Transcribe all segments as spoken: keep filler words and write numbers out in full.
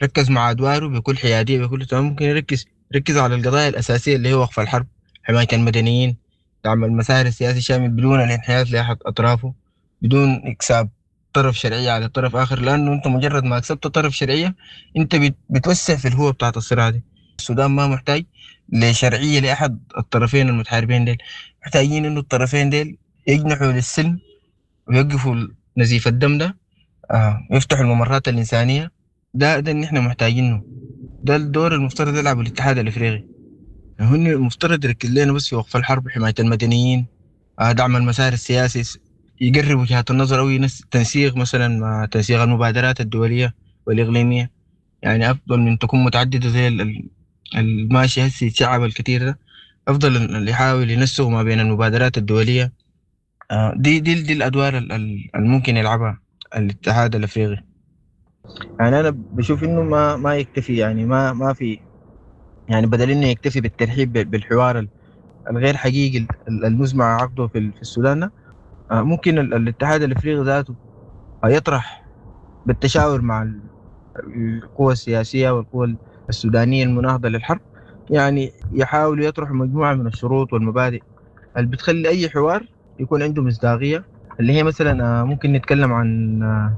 ركز مع أدواره بكل حيادية بكل تمام، ممكن يركز يركز على القضايا الأساسية اللي هي وقف الحرب، حماية المدنيين، دعم المسار السياسي الشامل بدون الانحياز لأحد أطرافه، بدون إكساب طرف شرعية على طرف آخر، لأنه أنت مجرد ما أكسبت طرف شرعية أنت بت- بتوسع في الهوة بتاعت الصراع دي. السودان ما محتاج لشرعية لأحد الطرفين المتحاربين ديل، محتاجين إنه الطرفين ديل يجنحوا للسلم ويوقفوا نزيف الدم ده، آه. يفتحوا الممرات الإنسانية. ده ده اللي احنا محتاجينه، ده الدور المفترض يلعبه الاتحاد الافريقي. هو المفترض يركز لنا بس في وقف الحرب، حماية المدنيين، آه، دعم المسار السياسي، س- يقرب وجهات النظر أو ينس- تنسيق مثلا مع تنسيق المبادرات الدولية والإقليمية. يعني أفضل من تكون متعددة زي ال- ال- الماشي هسي الشعب الكتير ده. أفضل اللي يحاول ينسق ما بين المبادرات الدولية. آه، دي دي دي الأدوار ال- ال- الممكن يلعبها الاتحاد الأفريقي. يعني أنا بشوف إنه ما ما يكتفي، يعني ما ما في، يعني بدل انه يكتفي بالترحيب بالحوار ال- الغير حقيقي ال- المزمع عقده في ال- في السودان ده، آه، ممكن ال- الاتحاد الافريقي ذاته يطرح بالتشاور مع ال- القوى السياسيه والقوى السودانيه المناهضه للحرب، يعني يحاول يطرح مجموعه من الشروط والمبادئ اللي بتخلي اي حوار يكون عنده مصداقيه. اللي هي مثلا آه، ممكن نتكلم عن آه،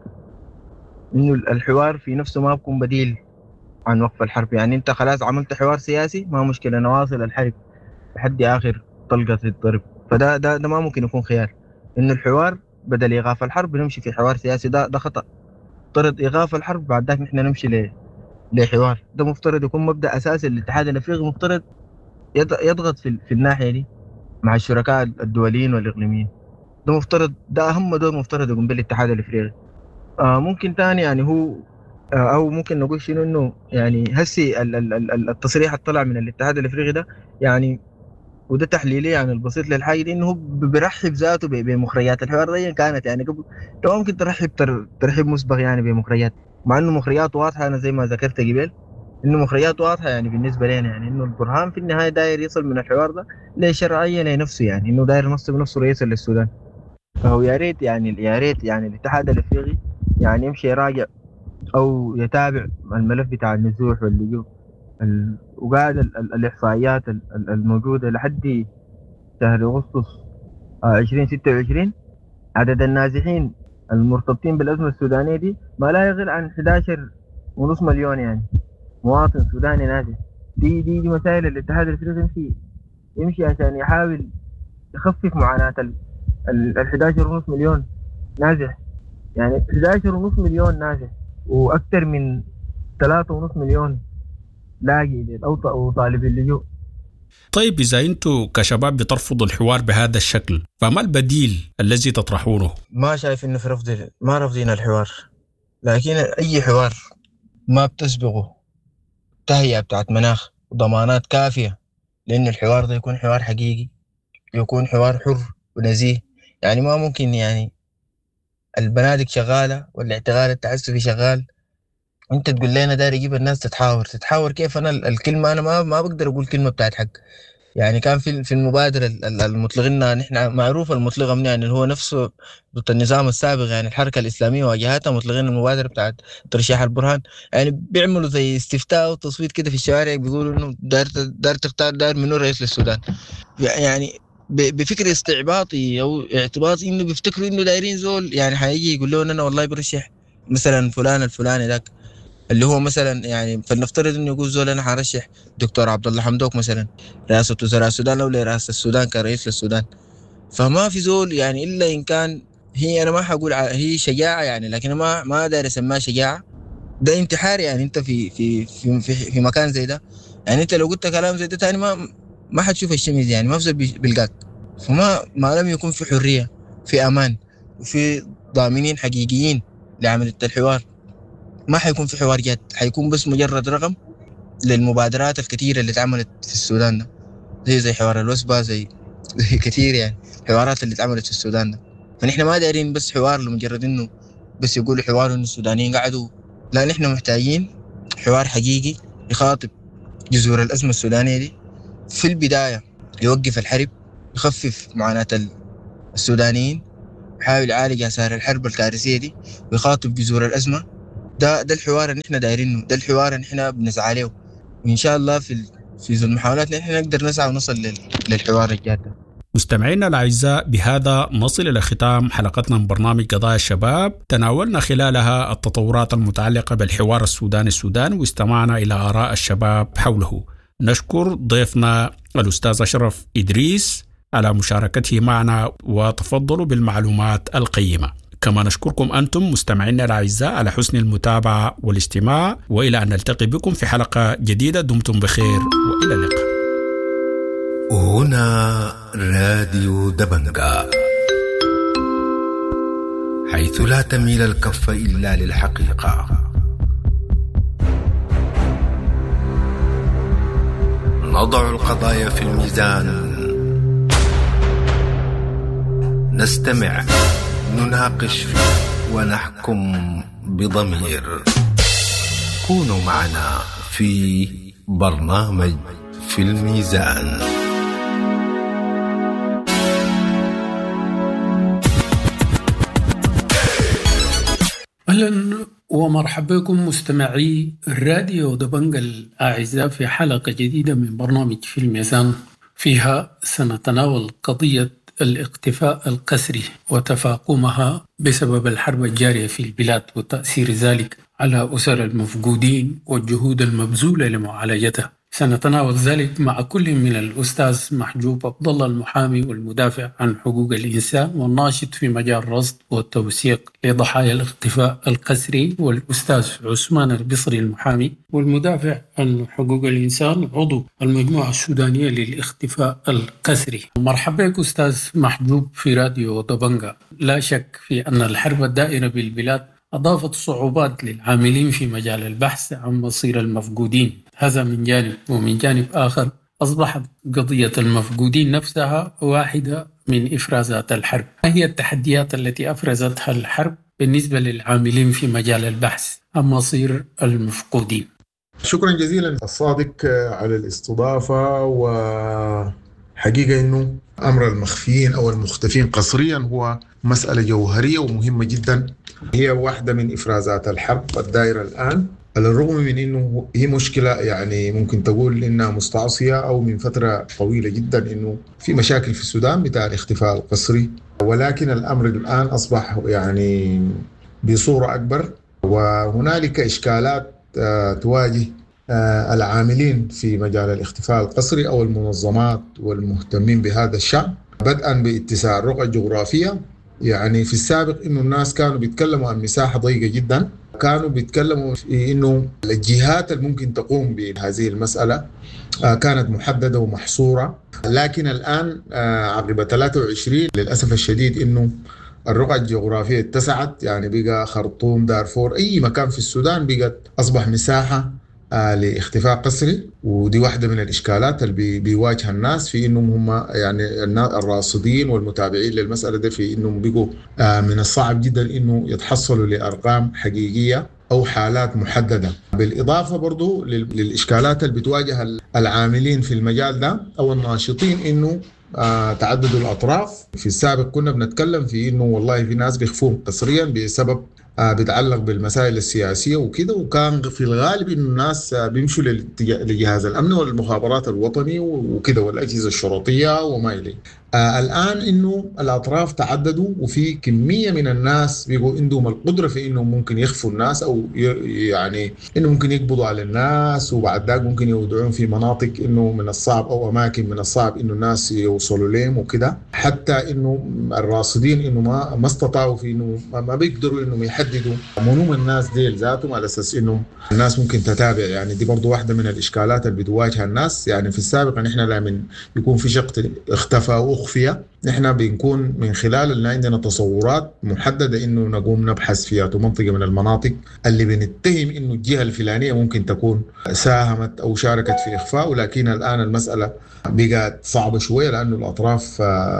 انه الحوار في نفسه ما بيكون بديل عن وقف الحرب. يعني انت خلاص عملت حوار سياسي، ما مشكله نواصل الحرب لحد آخر طلقة تتضرب. فده ده ده ما ممكن يكون خيار. إنه الحوار بدل إيقاف الحرب بنمشي في حوار سياسي، ده ده خطأ. افترض إيقاف الحرب بعد ذاك نحن نمشي ل- لحوار. ده مفترض يكون مبدأ أساسي للاتحاد الأفريقي، مفترض يض- يضغط في, ال- في الناحية دي مع الشركاء الدوليين والإقليميين. ده مفترض، ده أهم دور مفترض يقوم به الاتحاد الأفريقي. آه ممكن تاني يعني هو، آه أو ممكن نقول شنو إنه يعني هسي ال- ال- ال- التصريح اللي طلع من الاتحاد الأفريقي ده، يعني وده تحليلي يعني البسيط للحاجه دي، انه هو بيرحب ذاته ب- بمخرجات الحوار دي كانت يعني قبل. انت ممكن ترحب تر... ترحيب مسبق يعني بمخرجات، مع انه مخرجات واضحه. انا زي ما ذكرت قبل انه مخرجات واضحه يعني بالنسبه لنا، يعني انه البرهان في النهايه داير يصل من الحوار ده لشرعيه لنفسه، يعني انه داير ينصب نفسه رئيسا للسودان. فهو يا ريت يعني يا ريت يعني الاتحاد الافريقي يعني يمشي يراجع او يتابع الملف بتاع النزوح واللجوء ال... وقاعد ال... ال... الاحصائيات ال... ال- الموجوده لحد شهر أغسطس آه، ألفين وستة وعشرين. عدد النازحين المرتبطين بالأزمة السودانية دي ما لا يقل عن أحد عشر ونص مليون، يعني مواطن سوداني نازح. دي دي, دي مسائل الاتحاد الافريقي يمشي يمشي عشان يحاول يخفف معاناة ال ال- ال أحد عشر ونص مليون نازح. يعني أحد عشر ونص مليون نازح وأكثر من ثلاثة ونص مليون لاجئ للأوطأ وطالب اللجوء. طيب إذا أنتوا كشباب بترفضوا الحوار بهذا الشكل، فما البديل الذي تطرحونه؟ ما شايف انه في رفض، ما رافضين الحوار، لكن اي حوار ما بتسبقه تهيئة بتاعت مناخ وضمانات كافية لأن الحوار ده يكون حوار حقيقي، يكون حوار حر ونزيه. يعني ما ممكن يعني البنادق شغالة والاعتقال التعسفي شغال، انت تقول لي انا داير اجيب الناس تتحاور تتحاور كيف؟ انا ال- الكلمة انا ما ما بقدر اقول كلمة بتاعت حق. يعني كان في في المبادرة ال- ال- المطلقين، نحن معروف المطلقة من يعني اللي هو نفسه ضد النظام السابق، يعني الحركة الإسلامية واجهتها مطلقين المبادرة بتاعت ترشيح البرهان. يعني بيعملوا زي استفتاء وتصويت كده في الشوارع، بيقولوا إنه داير داير تختار داير منو رئيس للسودان. يعني ب- بفكر استعباطي أو اعتباطي، إنه بيفتكروا إنه دايرين زول يعني حيجي يقول لهم أنا والله برشح مثلا فلان الفلاني ذاك، اللي هو مثلا يعني فلنفترض انه يقول زول انا حرشح دكتور عبد الله حمدوك مثلا رئاسة وزراء السودان او لرئاسة السودان كرئيس للسودان. فما في زول يعني الا ان كان، هي انا ما حقول ع- هي شجاعة يعني، لكن ما ما داير اسميها شجاعة. ده انتحار. يعني انت في في في في, في مكان زي ده، يعني انت لو قلت كلام زي ده تاني ما ما حتشوف الشمس، يعني ما في زول بيش- بيلقاك. فما ما لم يكن في حرية، في امان، وفي ضامنين حقيقيين لعملية الحوار، ما حيكون في حوار جاد، حيكون بس مجرد رقم للمبادرات الكثيرة اللي اتعملت في السودان ده، زي زي حوار الوسبة، زي زي كثير يعني حوارات اللي اتعملت في السودان ده. فنحن ما دايرين بس حوار لمجرد انه بس يقولوا حوار انه السودانيين قعدوا. لا، نحن محتاجين حوار حقيقي يخاطب جذور الأزمة السودانية دي في البداية، يوقف الحرب، يخفف معاناة السودانيين، يحاول يعالج آثار الحرب الكارثية دي، ويخاطب جذور الأزمة ده ده الحوار اللي احنا دايرينه، ده الحوار اللي احنا بنسعى له. وان شاء الله في ال- في ذو المحاولات اللي احنا نقدر نسعى ونصل لل- للحوار الجاد ده. مستمعينا الأعزاء، بهذا نصل إلى ختام حلقتنا من برنامج قضايا الشباب. تناولنا خلالها التطورات المتعلقة بالحوار السوداني السوداني، واستمعنا إلى آراء الشباب حوله. نشكر ضيفنا الأستاذ أشرف إدريس على مشاركته معنا، وتفضلوا بالمعلومات القيمة. كما نشكركم أنتم مستمعينا الأعزاء على حسن المتابعة والاستماع، وإلى أن نلتقي بكم في حلقة جديدة. دمتم بخير وإلى اللقاء. هنا راديو دبنجا، حيث لا تميل الكف إلا للحقيقة. نضع القضايا في الميزان، نستمع، نناقش ونحكم بضمير. كونوا معنا في برنامج في الميزان. أهلا ومرحبا بكم مستمعي الراديو دبنجة الأعزاء في حلقة جديدة من برنامج في الميزان. فيها سنتناول قضية الاختفاء القسري وتفاقمها بسبب الحرب الجارية في البلاد وتأثير ذلك على أسر المفقودين والجهود المبذولة لمعالجتها. سنتناول ذلك مع كل من الأستاذ محجوب عبد الله المحامي والمدافع عن حقوق الإنسان والناشط في مجال الرصد والتوثيق لضحايا الاختفاء القسري، والأستاذ عثمان البصري المحامي والمدافع عن حقوق الإنسان عضو المجموعة السودانية للاختفاء القسري. مرحبا بك أستاذ محجوب في راديو دبنجة. لا شك في أن الحرب الدائرة بالبلاد أضافت صعوبات للعاملين في مجال البحث عن مصير المفقودين، هذا من جانب. ومن جانب آخر أصبحت قضية المفقودين نفسها واحدة من إفرازات الحرب. ما هي التحديات التي أفرزتها الحرب بالنسبة للعاملين في مجال البحث عن مصير المفقودين؟ شكرا جزيلا الصادق على الاستضافة. وحقيقة أنه أمر المخفيين أو المختفين قسريا هو مسألة جوهرية ومهمة جدا، هي واحدة من إفرازات الحرب الدائرة الآن، على الرغم من أنه هي مشكلة يعني ممكن تقول إنها مستعصية أو من فترة طويلة جدا إنه في مشاكل في السودان بتاع الاختفاء القسري، ولكن الأمر الآن أصبح يعني بصورة أكبر، وهنالك إشكالات تواجه العاملين في مجال الاختفاء القسري أو المنظمات والمهتمين بهذا الشأن، بدءا باتساع الرقعة الجغرافية. يعني في السابق إنه الناس كانوا بيتكلموا عن مساحة ضيقة جدا، كانوا بيتكلموا في إنه الجهات اللي ممكن تقوم بهذه المسألة كانت محددة ومحصورة، لكن الآن عقب ثلاثة وعشرين للأسف الشديد إنه الرقعة الجغرافية اتسعت، يعني بقى خرطوم، دارفور، أي مكان في السودان بقت أصبح مساحة آه لاختفاء قسري. ودي واحدة من الإشكالات اللي بي بيواجه الناس في إنهم هم يعني الراصدين والمتابعين للمسألة دي، في إنهم بقوا آه من الصعب جدا إنه يتحصلوا لأرقام حقيقية أو حالات محددة. بالإضافة برضو للإشكالات اللي بتواجه العاملين في المجال ده أو الناشطين، إنه آه تعدد الأطراف. في السابق كنا بنتكلم في إنه والله في ناس بيخفون قسريا بسبب آه بيتعلق بالمسائل السياسية وكده، وكان في الغالب إنه الناس آه بيمشوا لجهاز الأمن والمخابرات الوطني وكده والأجهزة الشرطية وما إليه. آه الآن إنه الأطراف تعددوا، وفي كمية من الناس بيقوا عندهم القدرة في إنه ممكن يخفوا الناس، أو يعني إنه ممكن يقبضوا على الناس، وبعد ذلك ممكن يودعون في مناطق إنه من الصعب أو أماكن من الصعب إنه الناس يوصلوا لهم وكده، حتى إنه الراصدين إنه ما ما استطاعوا في إنه ما بيقدروا إنه يحددوا منوم الناس دي ذاتهم، على أساس إنه الناس ممكن تتابع. يعني دي برضو واحدة من الإشكالات اللي بتواجه الناس. يعني في السابق نحن لما يكون في شخص اختفى وأخفي، نحن بنكون من خلال اللي عندنا تصورات محددة إنه نقوم نبحث فيها منطقة من المناطق اللي بنتهم إنه الجهة الفلانية ممكن تكون ساهمت أو شاركت في إخفاء، ولكن الآن المسألة بقت صعبة شوية لأنه الأطراف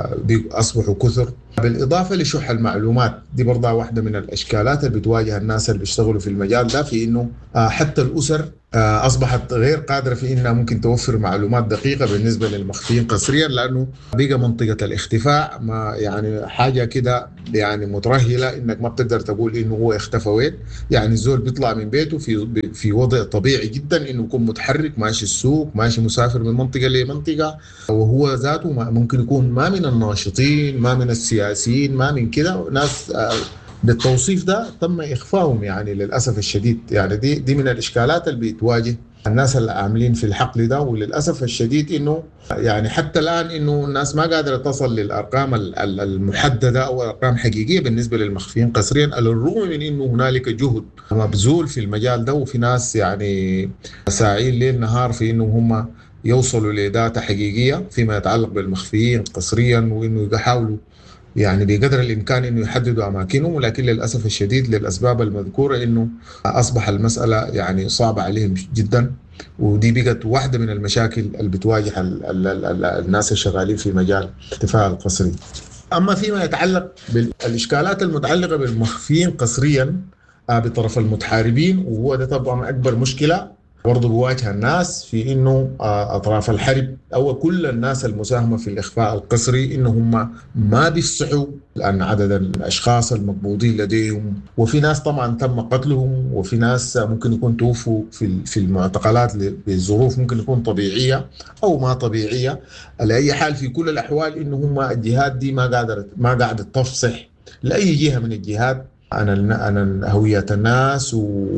أصبحوا كثر. بالإضافة لشح المعلومات، دي برضه واحدة من الإشكالات اللي بتواجه الناس اللي بيشتغلوا في المجال ده، في إنه حتى الأسر أصبحت غير قادرة في إنها ممكن توفر معلومات دقيقة بالنسبة للمخفيين قسريا، لأنه بقى منطقة الاختفاء ما يعني حاجة كده يعني مترهلة، إنك ما بتقدر تقول إنه هو اختفى وين. يعني الزول بيطلع من بيته في في وضع طبيعي جدا إنه يكون متحرك، ماشي السوق، ماشي مسافر من منطقة لمنطقة، وهو ذاته ممكن يكون ما من الناشطين، ما من السياسيين، ما من كده ناس بالتوصيف ده تم إخفائهم يعني للأسف الشديد. يعني دي دي من الإشكالات اللي بتواجه الناس اللي عاملين في الحقل ده. وللأسف الشديد إنه يعني حتى الآن إنه الناس ما قادرة تصل للأرقام المحددة أو أرقام حقيقية بالنسبة للمخفيين قسريا، على الرغم من إنه هنالك جهد مبذول في المجال ده، وفي ناس يعني ساعين ليل نهار في إنه هم يوصلوا لداتا حقيقية فيما يتعلق بالمخفيين قسريا، وإنه يحاولوا يعني بقدر الإمكان إنه يحددوا أماكنهم. ولكن للأسف الشديد للأسباب المذكورة إنه أصبح المسألة يعني صعبة عليهم جدا، ودي بقت واحدة من المشاكل اللي بتواجه ال ال ال الناس الشغالين في مجال الاختفاء القسري. أما فيما يتعلق بالإشكالات المتعلقة بالمخفيين قسريا بطرف المتحاربين، وهو ده طبعا أكبر مشكلة برضو بواجه الناس في إنه أطراف الحرب أو كل الناس المساهمة في الإخفاء القسري إنهم ما بيفصحوا عن عدد الأشخاص المقبوضين لديهم، وفي ناس طبعا تم قتلهم، وفي ناس ممكن يكون توفوا في في المعتقلات بظروف ممكن يكون طبيعية أو ما طبيعية. على أي حال في كل الأحوال إنهم الجهات دي ما قادرة ما قاعدة تفصح لأي جهة من الجهات عن عن هوية الناس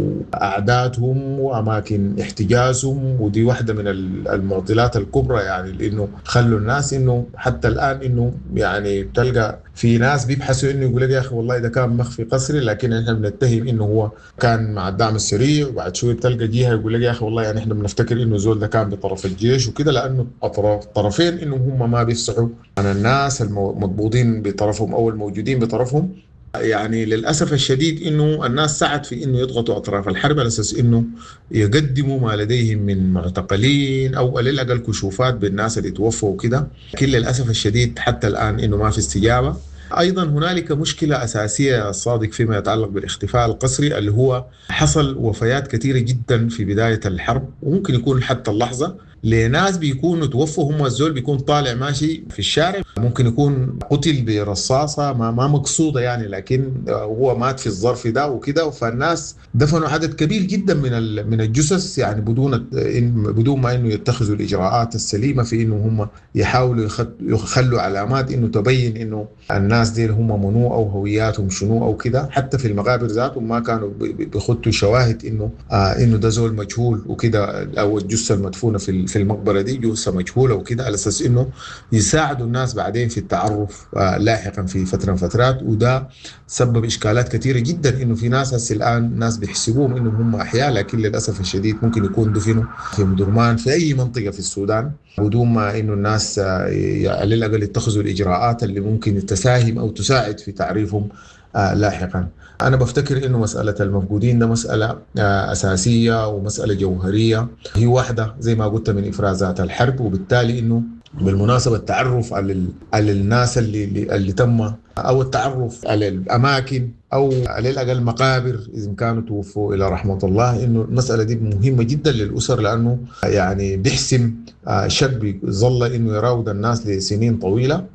وأعدادهم وأماكن احتجازهم. ودي واحدة من المعضلات الكبرى يعني، لأنه خلوا الناس إنه حتى الآن إنه يعني بتلقى في ناس بيبحثوا إنه يقول لك يا أخي والله إذا كان مخفي قسري، لكن إحنا بنتهم إنه هو كان مع الدعم السريع، وبعد شوية بتلقى جهة يقول لك يا أخي والله يعني إحنا بنفتكر إنه زول ده كان بطرف الجيش وكده، لأنه أطراف طرفين إنه هم ما بيفصحوا عن الناس المقبوضين بطرفهم أو الموجودين بطرفهم. يعني للأسف الشديد إنه الناس سعت في إنه يضغطوا أطراف الحرب على أساس إنه يقدموا ما لديهم من معتقلين أو على الأقل كشوفات بالناس اللي توفوا وكده، لكن للأسف الشديد حتى الآن إنه ما في استجابة. أيضا هنالك مشكلة أساسية صادق فيما يتعلق بالاختفاء القسري، اللي هو حصل وفيات كثيرة جدا في بداية الحرب، وممكن يكون حتى اللحظة لناس بيكونوا توفوا، هم الزول بيكون طالع ماشي في الشارع، ممكن يكون قتل برصاصة ما ما مقصودة يعني، لكن هو مات في الظرف ده وكده. فالناس دفنوا عدد كبير جدا من من الجثث يعني بدون بدون ما انه يتخذوا الاجراءات السليمة في انه هم يحاولوا يخلوا علامات انه تبين انه الناس دي هم منو او هوياتهم شنو او كده. حتى في المقابر ذاتهم ما كانوا بيخطوا شواهد انه آه انه ده زول مجهول وكده، او الجثة المدفونة في في المقبرة دي جثة مجهولة وكده، على اساس انه يساعدوا الناس بعدين في التعرف آه لاحقا في فترة من فترات. وده سبب اشكالات كثيرة جدا، انه في ناس هسه الان ناس بيحسبوهم انهم هم احياء، لكن للاسف الشديد ممكن يكون دفنوا في مدرمان في اي منطقة في السودان بدون ما انه الناس آه على الاقل يتخذوا الاجراءات اللي ممكن تساهم او تساعد في تعريفهم آه لاحقا. أنا بفتكر إنه مسألة المفقودين ده مسألة آه أساسية ومسألة جوهرية، هي واحدة زي ما قلت من إفرازات الحرب. وبالتالي إنه بالمناسبة التعرف على على الناس اللي اللي تم، أو التعرف على الأماكن، أو على الأقل مقابر إذا كانوا توفوا إلى رحمة الله، إنه المسألة دي مهمة جدا للأسر، لأنه يعني بيحسم آه شاب ظل إنه يراود الناس لسنين طويلة.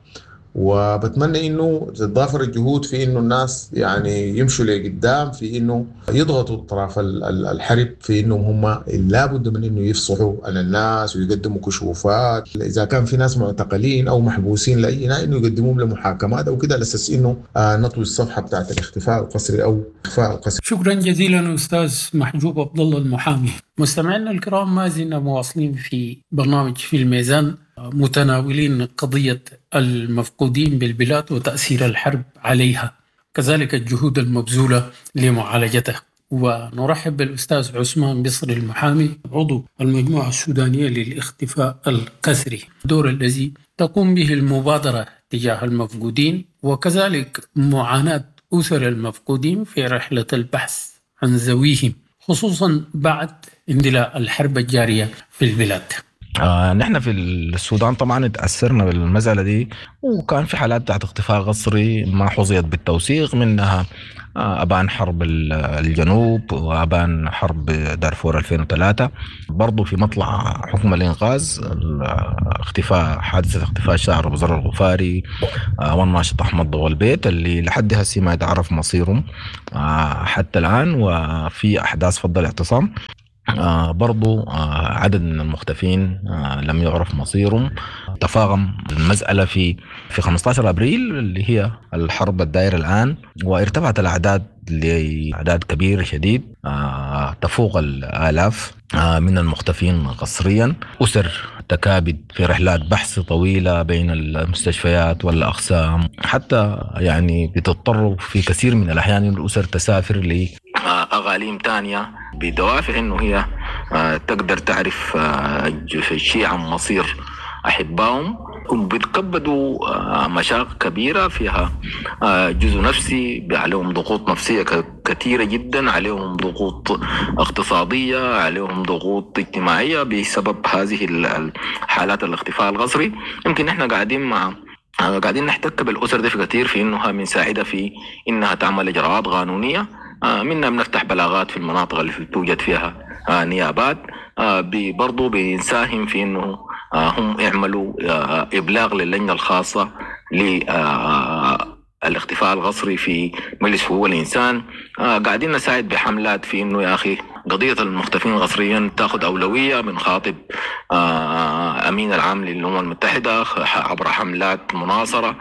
وبتمنى انه تتضافر الجهود في انه الناس يعني يمشوا لقدام في انه يضغطوا اطراف الحرب في انهم هم لابد من انه يفصحوا عن الناس ويقدموا كشوفات، اذا كان في ناس معتقلين او محبوسين لاي انه يقدموهم لمحاكمات او كده، على اساس انه آه نطوي الصفحه بتاعت الاختفاء القسري او اخفاء القسري. شكرا جزيلا استاذ محجوب عبد الله المحامي. مستمعينا الكرام، ما زلنا مواصلين في برنامج في الميزان متناولين قضية المفقودين بالبلاد وتأثير الحرب عليها، كذلك الجهود المبذولة لمعالجته. ونرحب بالأستاذ عثمان بصري المحامي، عضو المجموعة السودانية للاختفاء القسري، الدور الذي تقوم به المبادرة تجاه المفقودين، وكذلك معاناة أسر المفقودين في رحلة البحث عن ذويهم، خصوصا بعد اندلاع الحرب الجارية في البلاد. آه نحن في السودان طبعا تأثرنا بالمسألة دي، وكان في حالات تحت اختفاء قسري ما حظيت بالتوثيق، منها أبان حرب الجنوب وأبان حرب دارفور ألفين وثلاثة. برضو في مطلع حكم الإنقاذ اختفاء حادثة اختفاء الشاعر أبو ذر الغفاري والناشط أحمد ضوى البيت اللي لحد هسه ما يتعرف مصيرهم حتى الآن، وفي أحداث فض الاعتصام آه برضو آه عدد من المختفين آه لم يعرف مصيرهم. تفاقم المسألة في في خمسة عشر أبريل اللي هي الحرب الدائرة الآن، وارتفعت الأعداد لأعداد كبيرة شديد آه تفوق الآلاف آه من المختفين قسريا. أسر تكابد في رحلات بحث طويلة بين المستشفيات والأقسام، حتى يعني بتضطر في كثير من الأحيان الأسر تسافر ل أقاليم تانية بدوافع إنه هي تقدر تعرف شيء عن مصير أحبائهم، وبيتكبدوا مشاق كبيرة فيها جزء نفسي، عليهم ضغوط نفسية كثيرة جدا، عليهم ضغوط اقتصادية، عليهم ضغوط اجتماعية بسبب هذه الحالات الاختفاء القسري. يمكن إحنا قاعدين مع قاعدين نحتك بالأسر دي في كثير في إنها بنساعدها في إنها تعمل إجراءات قانونية، منا بنفتح بلاغات في المناطق اللي توجد فيها نيابات، برضو بنساهم في إنه هم يعملوا إبلاغ للجنة الخاصة للاختفاء القسري في مجلس حقوق الإنسان. قاعدين نساعد بحملات في إنه يا أخي قضية المختفين قسريا تأخذ أولوية. بنخاطب أمين العام للأمم المتحدة عبر حملات مناصرة،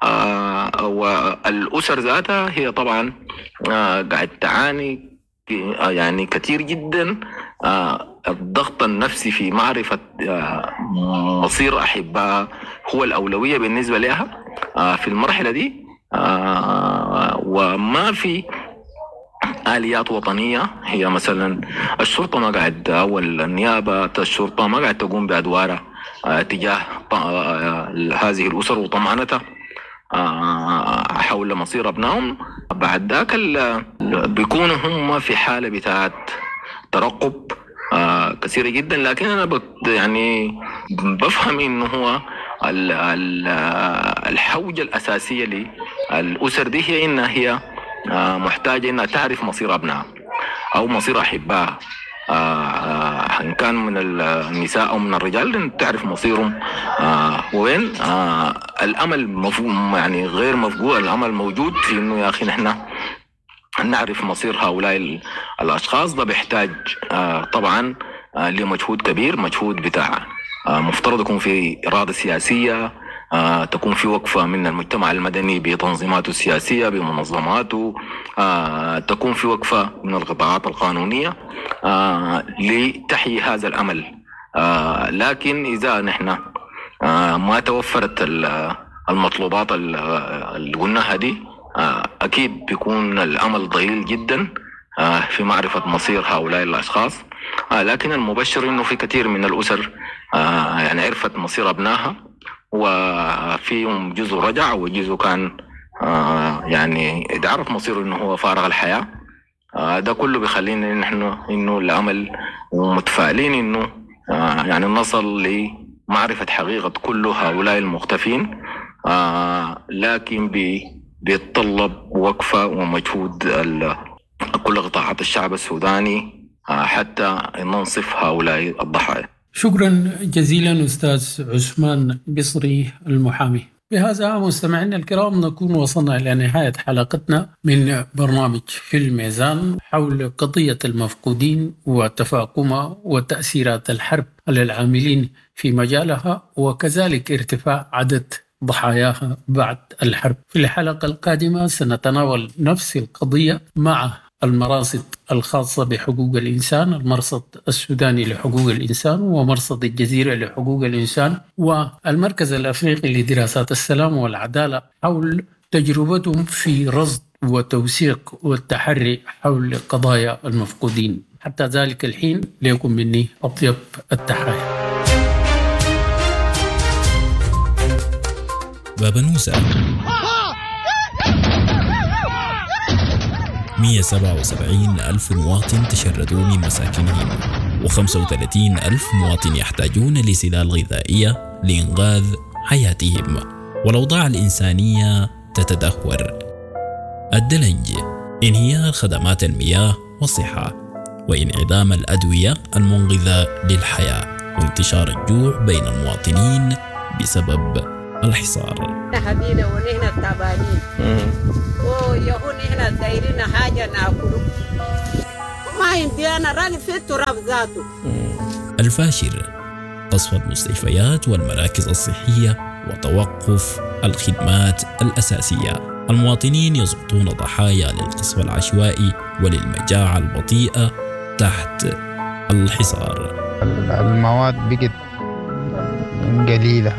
والأسر ذاتها هي طبعا قاعد تعاني يعني كثير جدا الضغط النفسي في معرفة مصير أحبها هو الأولوية بالنسبة لها في المرحلة دي، وما في آليات وطنية. هي مثلا الشرطة ما قاعد أو النيابة الشرطة ما قاعد تقوم بأدوارها تجاه هذه الأسر وطمأنتها حول مصير أبنائهم. بعد ذاك بيكونوا هم في حالة بتاعت ترقب كثيرة جدا. لكن أنا يعني بفهم إنه هو الحوجة الأساسية للأسر دي هي إنها هي محتاجة إنها تعرف مصير أبنائها أو مصير أحبائها، إن كان من النساء أو من الرجال تعرف مصيرهم وين. الأمل مفهوم يعني غير مفقود، الأمل موجود في إنه يا أخي نحن نعرف مصير هؤلاء الأشخاص. ده بيحتاج طبعا لمجهود كبير، مجهود بتاع مفترض يكون في إرادة سياسية، تكون في وقفة من المجتمع المدني بتنظيماته السياسية بمنظماته، تكون في وقفة من القطاعات القانونية لتحيي هذا الأمل. لكن إذا نحن ما توفرت المطلوبات اللي قلناها دي أكيد بيكون الأمل ضئيل جدا في معرفة مصير هؤلاء الأشخاص. لكن المبشر إنه في كثير من الأسر يعني عرفت مصير أبنائها، وفيهم جزء رجع وجزء كان يعني يعرف مصيره إنه هو فارغ الحياة. ده كله بيخلينا نحن إنه الأمل ومتفائلين إنه يعني نصل لمعرفة حقيقة كل هؤلاء المختفين، لكن بي بيتطلب وقفة ومجهود كل قطاعات الشعب السوداني حتى ننصف هؤلاء الضحايا. شكرا جزيلا أستاذ عثمان قصري المحامي. بهذا مستمعينا الكرام نكون وصلنا إلى نهاية حلقتنا من برنامج في الميزان حول قضية المفقودين وتفاقمها وتأثيرات الحرب على العاملين في مجالها، وكذلك ارتفاع عدد ضحاياها بعد الحرب. في الحلقة القادمة سنتناول نفس القضية مع المراصد الخاصة بحقوق الإنسان، المرصد السوداني لحقوق الإنسان ومرصد الجزيرة لحقوق الإنسان والمركز الأفريقي لدراسات السلام والعدالة حول تجربتهم في رصد وتوثيق والتحري حول قضايا المفقودين. حتى ذلك الحين ليكن مني أطيب التحايا. بابا نوسة مئة وسبعة وسبعين ألف مواطن تشردوا من مساكنهم، وخمسة وثلاثين ألف مواطن يحتاجون لسلال غذائية لإنقاذ حياتهم، والأوضاع الإنسانية تتدهور. الدلنج انهيار خدمات المياه والصحة، وانعدام الأدوية المنقذة للحياة، وانتشار الجوع بين المواطنين بسبب الحصار. حبينا ونحن التعبانين ويهون نحن دايرين حاجة ناكله ما يمدينا راجل في التراب ذاته. الفاشر قصف المستشفيات والمراكز الصحية وتوقف الخدمات الأساسية. المواطنين يسقطون ضحايا للقصف العشوائي وللمجاعة البطيئة تحت الحصار. المواد بقت قليلة.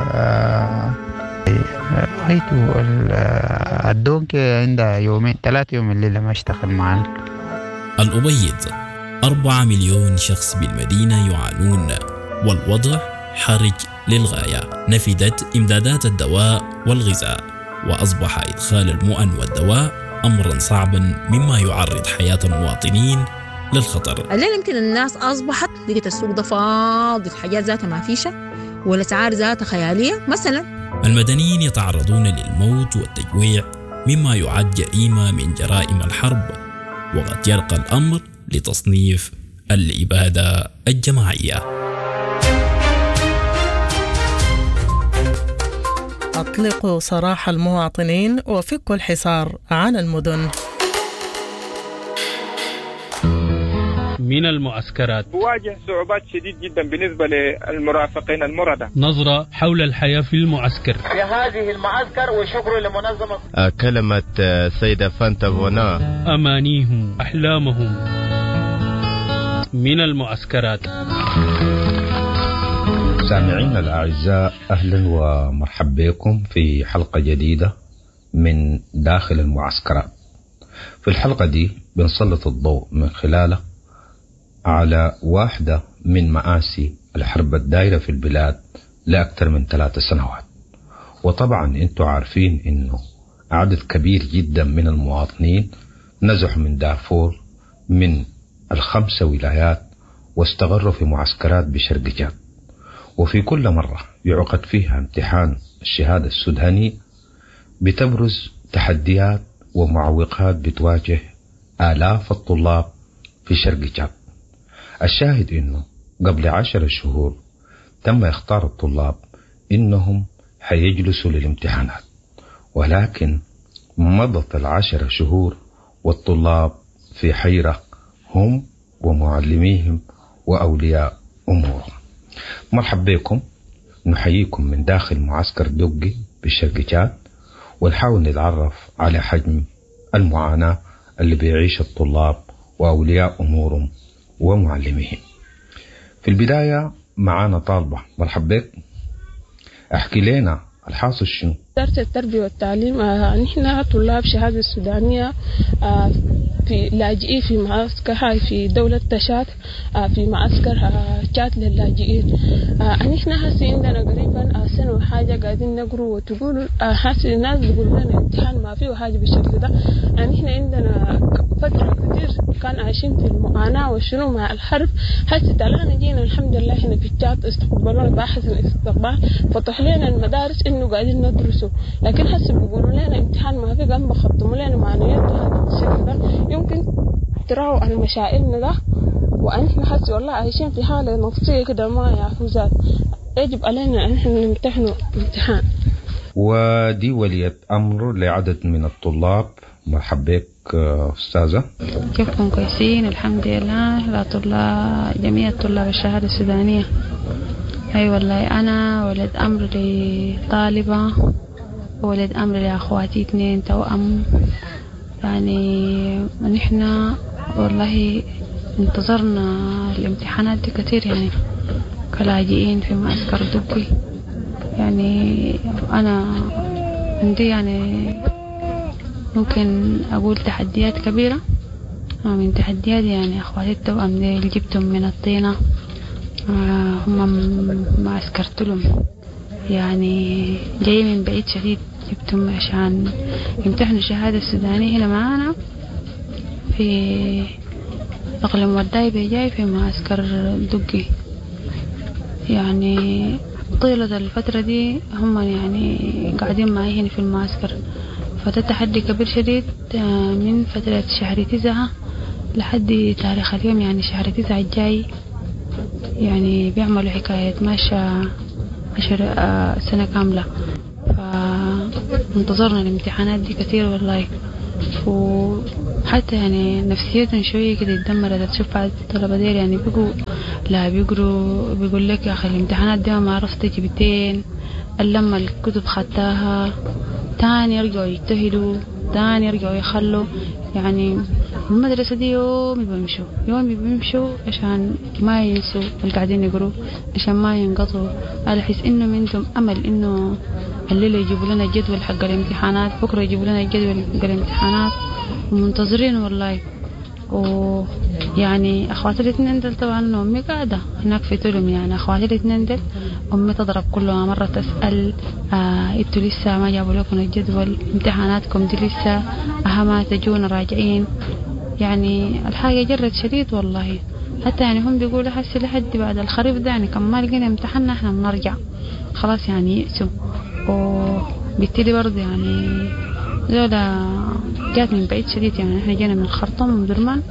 رأيته الدونك عندها يومين ثلاثة يوم الليلة ما اشتغل معنا. الأبيض أربعة مليون شخص بالمدينة يعانون والوضع حرج للغاية. نفدت إمدادات الدواء والغذاء وأصبح إدخال المؤن والدواء أمرا صعبا مما يعرض حياة المواطنين للخطر. الليل يمكن الناس أصبحت لقيت السوق ده فاضي، الحاجات ذاتها ما فيشة والأسعار ذاتها خيالية. مثلا المدنيين يتعرضون للموت والتجويع مما يعد جريمة من جرائم الحرب، وقد يرقى الأمر لتصنيف الإبادة الجماعية. أطلقوا سراح المواطنين وفكوا الحصار عن المدن. من المعسكرات تواجه صعوبات شديد جدا بالنسبة للمرافقين المردة. نظرة حول الحياة في المعسكر. في هذه المعسكر وشكر لمنظمة آه كلمة سيدة فانتا فونا. أمانيهم أحلامهم من المعسكرات. سامعين الأعزاء، أهلا ومرحبا بكم في حلقة جديدة من داخل المعسكرات. في الحلقة دي بنسلط الضوء من خلاله على واحدة من مآسي الحرب الدائرة في البلاد لأكثر من ثلاث سنوات. وطبعا انتوا عارفين انه عدد كبير جدا من المواطنين نزحوا من دارفور من الخمسة ولايات واستقروا في معسكرات بشرق جاد، وفي كل مرة يعقد فيها امتحان الشهادة السوداني بتبرز تحديات ومعوقات بتواجه آلاف الطلاب في شرق جاد. الشاهد انه قبل عشر شهور تم اختار الطلاب انهم حيجلسوا للامتحانات، ولكن مضت العشر شهور والطلاب في حيرة هم ومعلميهم وأولياء أمورهم. مرحبا بكم، نحييكم من داخل معسكر دقي بالشرق جاد، ونحاول نتعرف على حجم المعاناة اللي بيعيش الطلاب وأولياء أمورهم ومعلميهم. في البداية معانا طالبة. مرحبا بك، احكي لنا الحاصل شنو؟ إدارة التربية والتعليم آه نحن طلاب شهادة السودانية آه في لاجئين في معسكر هاي في دولة تشاد آه في معسكر آه تشاد للاجئين. آه نحن هسي عندنا قريبا آه سنة وحاجة قاعدين نقروا وتقولوا آه هسي الناس بيقولوا لنا امتحان ما فيه حاجة بالشكل ده. آه نحن عندنا فترة كتير كان عايشين في المعاناة وشنو مع الحرب. هسي تعالى جينا الحمد لله هنا في تشاد استقبلونا بأحسن الاستقبال، فتح لنا المدارس إنه قاعدين ندرس، لكن هسه بيقولوا لنا امتحان ما في، قام بخطموا لنا معنويات هذا الشيء ده. يمكن تراوا عن مشاعرنا ده، وأنحن هسه والله عايشين في حالة نفسية كده ما يعرفوا ذات. يجب علينا أن نحن نمتحنوا امتحان. ودي ولية أمر لعدد من الطلاب. مرحبا بك أستاذة. كيفكم؟ كويسين الحمد لله. لا طلاب جميع الطلاب الشهادة السودانية. أي أيوة والله أنا ولد أمر لطالبة وولد أمر لأخواتي اثنين توأم. يعني نحن والله انتظرنا الامتحانات دي كتير، يعني كلاجئين في معسكر دقي. يعني أنا عندي يعني ممكن أقول تحديات كبيرة. من تحديات يعني أخواتي التوأم اللي جبتهم من الطينة، هم ما عسكرت لهم، يعني جاي من بعيد شديد، جبتهم عشان يمتحنوا الشهادة السودانية هنا معانا في أقليم وداي جاي في معسكر دقي. يعني طيلة الفترة دي هم يعني قاعدين معي هنا في المعسكر، فده تحدي كبير شديد من فترة شهر تسعة لحد تاريخ اليوم، يعني شهر تسعة الجاي يعني بيعملوا حكاية ماشى عشر سنة كاملة. فانتظرنا الامتحانات دي كثير والله، وحتى يعني نفسيتهم شوية كده اتدمرت. تشوف بعض الطلبة دير يعني بيقوا لا بيقروا بيقول لك يا أخي الامتحانات دي ما عرفت جبتين، لما الكتب خدتها تاني يرجعوا يجتهدوا، تاني يرجعوا يخلوا. يعني المدرسة دي يوم بيمشوا يوم بيمشوا عشان ما ينسوا اللي قاعدين يقروا، عشان ما ينقطعوا. على حس إنه منكم أمل إنه الليلة يجيبوا لنا الجدول حق الامتحانات، بكرة يجيبوا لنا الجدول حق الامتحانات، ومنتظرين والله. ويعني أخواتي الاثنين دل طبعا أمي قاعدة هناك في تلم، يعني أخواتي الاثنين دل أمي تضرب كل مرة تسأل آه إنتوا لسه ما جابوا لكم الجدول، امتحاناتكم دي لسه أهما تجون راجعين. يعني الحاجة جرت شديد والله. حتى يعني هم بيقولوا حسي لحد بعد الخريف ده يعني كم ما لقينا امتحاننا احنا بنرجع خلاص يعني يأسوا. وبالتالي برضه يعني زولا جات من بعيد شديد، يعني احنا جينا من الخرطوم من درمان،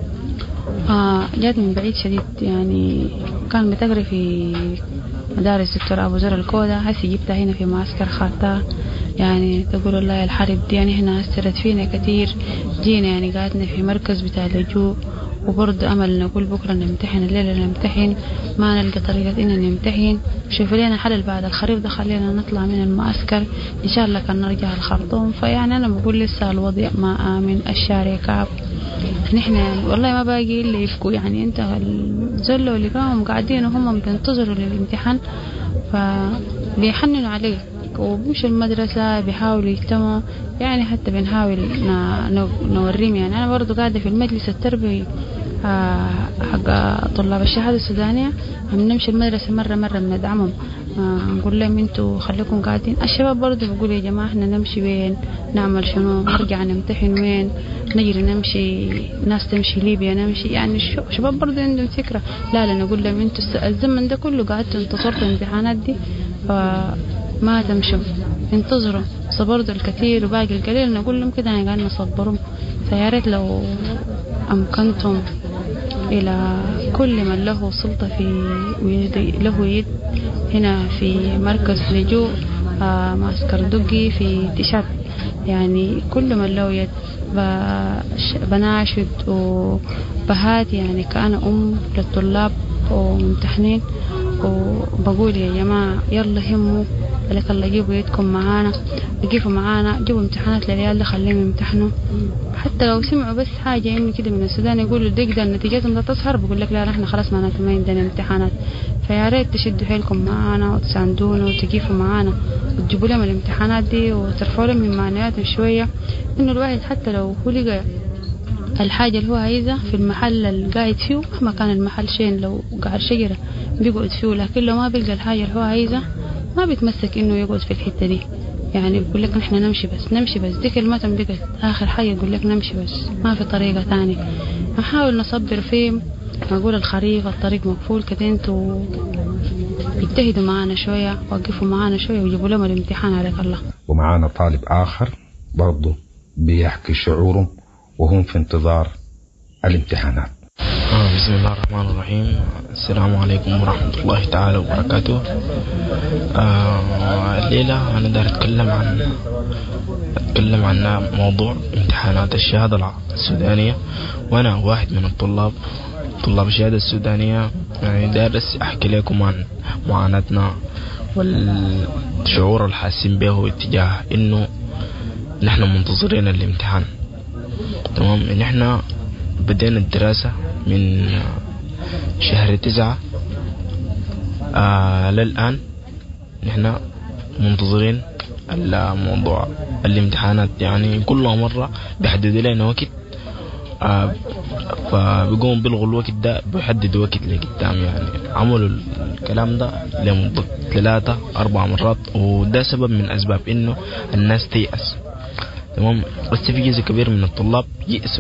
آه جات من بعيد شديد. يعني كان بتقري في مدارس دكتور أبو زر الكودة، هسي جبتها هنا في معسكر خارطة. يعني تقول الله الحرب دي يعني هنا أثرت فينا كتير. جينا يعني قاعدنا في مركز بتاع اللجوء، وبرضه أمل نقول بكرة نمتحن، الليلة نمتحن، ما نلقى طريقة إننا نمتحن. شوفوا لنا حل بعد الخريف ده، خلينا نطلع من المعسكر إن شاء الله كان نرجع الخرطوم. فيعني أنا بقول لسه الوضع ما آمن، الشارع كعب. نحن يعني والله ما باقي إلا يفكوا. يعني أنت الزلة اللي كانوا قاعدين وهم بينتظروا للامتحان فبيحننوا عليه، وبمشوا المدرسة بيحاولوا يجتمعوا. يعني حتى بنحاول نوريهم. يعني أنا برضو قاعدة في المجلس التربوي حق طلاب الشهادة السودانية، عم نمشي المدرسة مرة مرة بندعمهم، نقول لهم انتوا خليكم قاعدين. الشباب برضو بقول يا جماعة احنا نمشي وين، نعمل شنو، نرجع نمتحن وين، نجري نمشي، ناس تمشي ليبيا نمشي. يعني الشباب برضو عندهم فكرة. لا لا نقول لهم انتوا الزمن ده كله قاعدتوا انتصرتوا الامتحانات دي، فما تمشوا، انتظروا، صبروا الكثير وباقي القليل. نقول لهم كده يعني قاعدين نصبرهم. فياريت لو أمكنتم إلى كل من له سلطة في ويد له يد هنا في مركز لجوء آه معسكر دقي في تشاد، يعني كل من له يد بناشد وبهات. يعني كأنا أم للطلاب وممتحنين، وبقول يا جماعة يلا هموا لك الله، جيبوا يدكم معانا، يقفوا معانا، جيبوا امتحانات للعيال ده خليهم يمتحنوا. حتى لو سمعوا بس حاجة إنه كده من السودان يقولوا دقيقة نتيجتهم ده تظهر، بقول لك لا نحن خلاص معناته ما عندنا امتحانات. فيا ريت تشدوا حيلكم معانا وتساندونا وتقفوا معانا وتجيبوا لهم الامتحانات دي وترفعوا لهم من معنوياتهم شوية. إنه الواحد حتى لو هو لقى الحاجة اللي هو عايزة في المحل اللي قاعد فيه، مهما كان المحل شين، لو قاعد شجرة بيقعد فيه، لكن لو ما بيلقى الحاجة اللي هو عايزة ما بيتمسك إنه يقعد في الحتة دي. يعني بيقول لك نحن نمشي بس نمشي بس، دي كلمتهم بقت آخر حاجة، يقول لك نمشي بس، ما في طريقة تانية. نحاول نصبر فيه، نقول الخريف الطريق مقفول كده، انتوا يجتهدوا معانا شوية، وقفوا معانا شوية ويجيبوا لهم الامتحان عليك الله. ومعانا طالب آخر برضو بيحكي شعوره وهم في انتظار الامتحانات. آه بسم الله الرحمن الرحيم. السلام عليكم ورحمة الله تعالى وبركاته. آه الليلة أنا دار أتكلم عن أتكلم عن موضوع امتحانات الشهادة السودانية، وأنا واحد من الطلاب طلاب الشهادة السودانية. يعني دارس أحكي لكم عن معاناتنا والشعور الحاسين به اتجاه إنه نحن منتظرين الامتحان. تمام، نحن بدينا الدراسة من شهر تسعة آه للآن نحن منتظرين الموضوع الامتحانات. يعني كل مرة بيحددوا لنا وقت، آه فبيقوم بيلغوا الوقت ده، بيحددوا وقت لقدام. يعني عملوا الكلام ده لمدة ثلاثة أربع مرات، وده سبب من أسباب إنه الناس تيأس. تمام، بس في جزء كبير من الطلاب يأسوا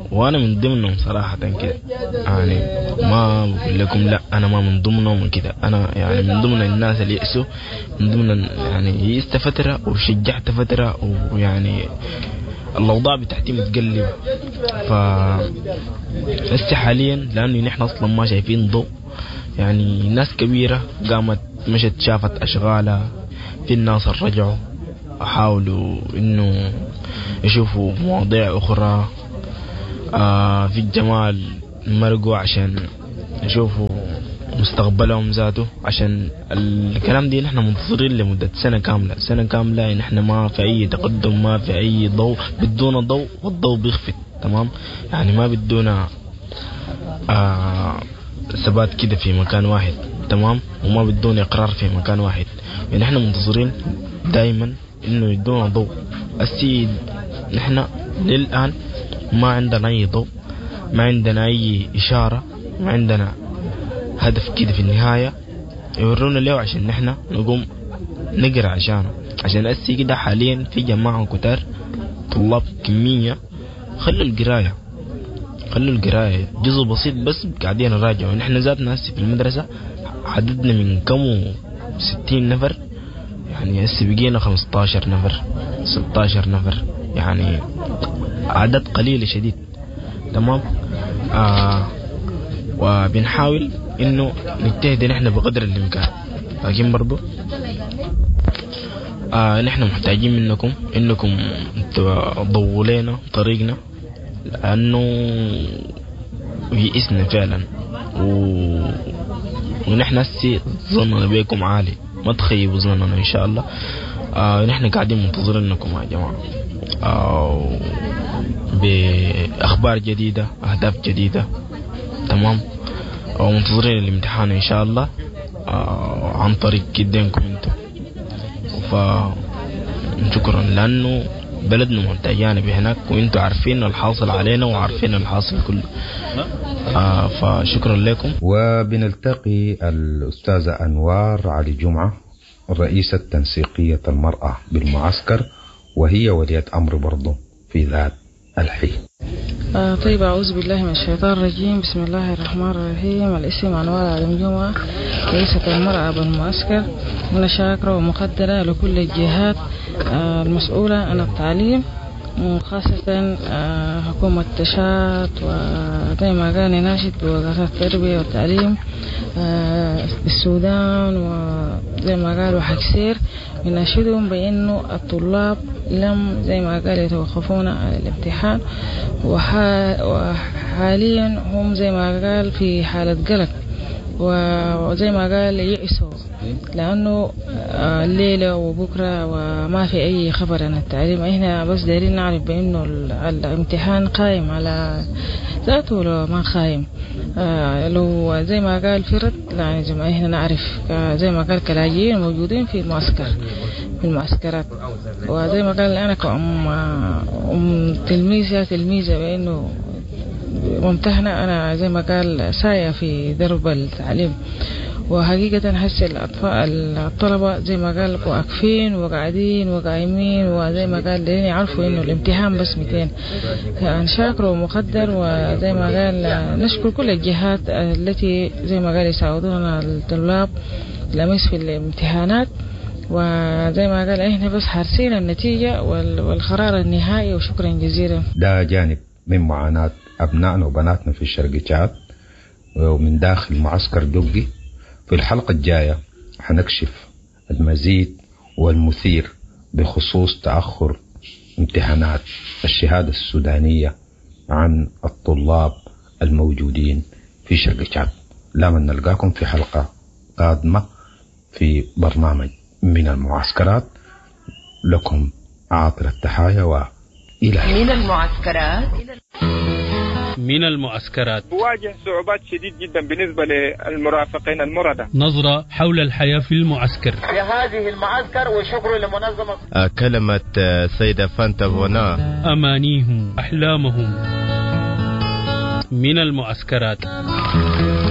وانا من ضمنهم صراحه كده. يعني ما بقول لكم لا انا ما من ضمنهم كده، انا يعني من ضمن الناس اللي يأسوا، من ضمن يعني يست فتره وشجعت فتره، ويعني الاوضاع بتاعتي متقلبه. ف هسه حاليا لانه نحن اصلا ما شايفين ضوء، يعني ناس كبيره قامت مشت شافت اشغالها، في الناس رجعوا حاولوا انه يشوفوا مواضيع اخرى آه في الجمال، مرقوا عشان يشوفوا مستقبلهم ذاته. عشان الكلام دي نحن منتظرين لمدة سنة كاملة، سنة كاملة نحن ما في أي تقدم، ما في أي ضوء، بدون ضوء والضوء بيخفت. تمام، يعني ما بدونا آه ثبات كده في مكان واحد. تمام، وما بدون إقرار في مكان واحد. يعني نحن منتظرين دائما إنه يدونا ضوء. السيد نحن للآن ما عندنا أي ضوء، ما عندنا أي إشارة، ما عندنا هدف كده في النهاية يورونا له عشان نحن نقوم نقرأ عشانه. عشان أسي كده حاليا في جماعة كتار طلاب كمية خلوا القراية، خلوا القراية جزء بسيط بس قاعدين نراجعوا. نحن ذاتنا هسي في المدرسة عددنا من كم ستين نفر، يعني هسي بقينا خمستاشر نفر ستاشر نفر، يعني عدد قليل شديد. تمام، آه وبنحاول انه نجتهد نحن بقدر الامكان، لكن برضو آه نحن محتاجين منكم انكم تضووا لنا طريقنا، لانه يئسنا فعلا و... ونحن هسي ظننا بيكم عالي، ما تخيبوا ظننا ان شاء الله. آه نحن قاعدين منتظرينكم يا جماعه آه باخبار جديده، اهداف جديده. تمام، ومنتظرين الامتحان ان شاء الله آه عن طريق جدينكم انتم. فشكرا لانه بلدنا محتاجانا بهناك، وانتم عارفين الحاصل علينا وعارفين الحاصل كله. آه فشكرا لكم. وبنلتقي الأستاذة أنوار علي جمعة رئيسة تنسيقية المرأة بالمعسكر، وهي ولية أمر برضو في ذات الحين. آه طيب، أعوذ بالله من الشيطان الرجيم، بسم الله الرحمن الرحيم. الاسم أنوار علي جمعة رئيسة المرأة بالمعسكر. أنا شاكرة ومقدرة لكل الجهات آه المسؤولة عن التعليم، وخاصة آه حكومة تشاد، وزي ما قال ناشد بوزارة التربية والتعليم آه بالسودان، وزي ما قالوا حكسير بناشدهم بأنه الطلاب لم زي ما قال يتوقفون على الامتحان، وحاليا هم زي ما قال في حالة قلق، وزي ما قال يئسوا لأنه الليلة وبكرة وما في أي خبر عن التعليم. إحنا بس دايرين نعرف بأنه الامتحان قائم على ذاته ولا ما قائم. لو زي ما قال فرد يعني زي ما إحنا نعرف زي ما قال كلاجئين موجودين في المعسكر في المعسكرات. وزي ما قال أنا كأم أم تلميذة تلميذة بأنه ممتحنة، أنا زي ما قال ساية في درب التعليم. وحقيقة هسه الأطفال الطلبة زي ما قال واقفين وقاعدين وقايمين، وزي ما قال لين يعرفوا إنه الامتحان بس مئتين. يعني شاكر ومقدر، وزي ما قال نشكر كل الجهات التي زي ما قال يساعدونا الطلاب لمس في الامتحانات. وزي ما قال إحنا بس حارسين النتيجة والقرار النهائي، وشكرا جزيلا. ده جانب من معاناة أبنائنا وبناتنا في الشرق تشاد ومن داخل معسكر دقي. في الحلقة الجاية حنكشف المزيد والمثير بخصوص تأخر امتحانات الشهادة السودانية عن الطلاب الموجودين في شرق تشاد. لمن نلقاكم في حلقة قادمة في برنامج من المعسكرات. لكم عاطر التحايا وإلى من المعسكرات. من المعسكرات تواجه صعوبات شديد جدا بالنسبة للمرافقين المردة. نظرة حول الحياة في المعسكر. في هذه المعسكر، وشكر لمنظمة آه كلمة آه سيدة فانتا فونا. أمانيهم أحلامهم من المعسكرات.